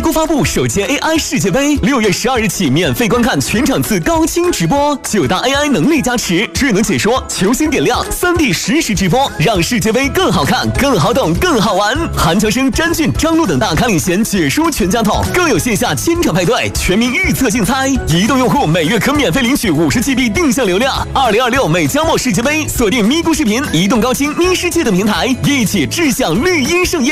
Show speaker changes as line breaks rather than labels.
咕发布首届 AI 世界杯，6月12日起免费观看全场次高清直播，9大 AI 能力加持，智能解说、球星点亮、3D 实时直播，让世界杯更好看、更好懂、更好玩。韩乔生、詹俊、张璐等大咖领衔解说全家桶，更有线下千场派对、全民预测竞猜。移动用户每月可免费领取50GB 定向流量。2026美加墨世界杯，锁定咪咕视频、移动高清咪世界等平台，一起志向绿茵盛宴。